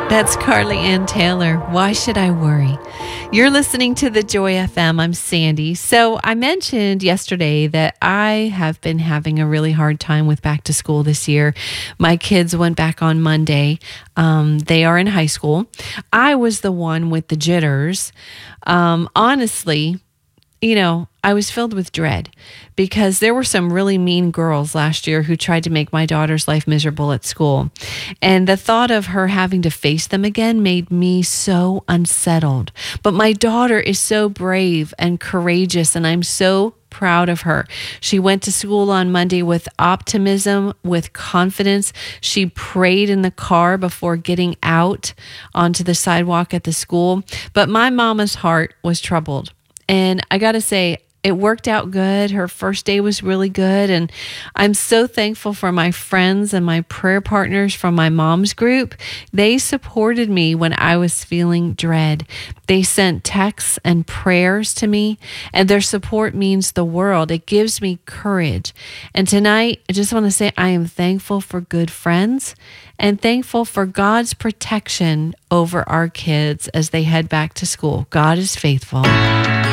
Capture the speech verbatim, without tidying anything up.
That's Carly Ann Taylor. Why should I worry? You're listening to the Joy F M. I'm Sandy. So I mentioned yesterday that I have been having a really hard time with back to school this year. My kids went back on Monday. Um, they are in high school. I was the one with the jitters. Um, honestly, you know, I was filled with dread because there were some really mean girls last year who tried to make my daughter's life miserable at school. And the thought of her having to face them again made me so unsettled. But my daughter is so brave and courageous, and I'm so proud of her. She went to school on Monday with optimism, with confidence. She prayed in the car before getting out onto the sidewalk at the school. But my mama's heart was troubled. And I got to say, it worked out good. Her first day was really good. And I'm so thankful for my friends and my prayer partners from my mom's group. They supported me when I was feeling dread. They sent texts and prayers to me, and their support means the world. It gives me courage. And tonight, I just want to say I am thankful for good friends and thankful for God's protection over our kids as they head back to school. God is faithful.